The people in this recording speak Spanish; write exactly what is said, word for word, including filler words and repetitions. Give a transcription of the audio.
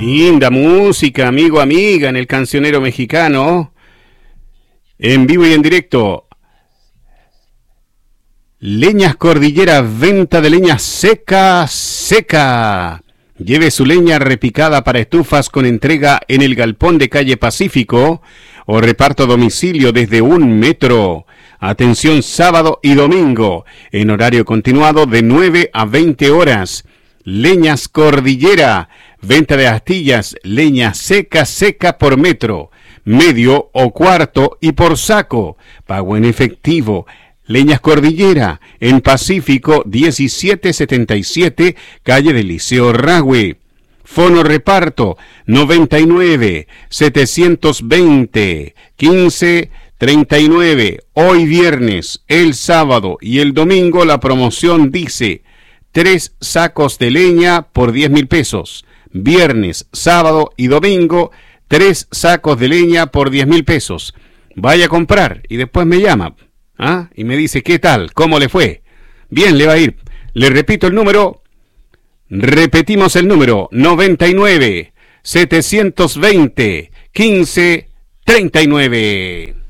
Linda música, amigo, amiga, en el Cancionero Mexicano. En vivo y en directo. Leñas Cordillera, venta de leña seca, seca. Lleve su leña repicada para estufas con entrega en el galpón de calle Pacífico o reparto a domicilio desde un metro. Atención sábado y domingo, en horario continuado de nueve a veinte horas. Leñas Cordillera, venta de astillas, leña seca, seca por metro, medio o cuarto y por saco, pago en efectivo. Leñas Cordillera, en Pacífico diecisiete setenta y siete, calle del Liceo Rahue. Fono reparto noventa y nueve, setecientos veinte, quince, treinta y nueve. Hoy viernes, el sábado y el domingo la promoción dice tres sacos de leña por diez mil pesos. Viernes, sábado y domingo, tres sacos de leña por diez mil pesos. Vaya a comprar y después me llama. ¿Ah? Y me dice, ¿qué tal? ¿Cómo le fue? Bien, le va a ir. Le repito el número. Repetimos el número. noventa y nueve, setecientos veinte, quince, treinta y nueve.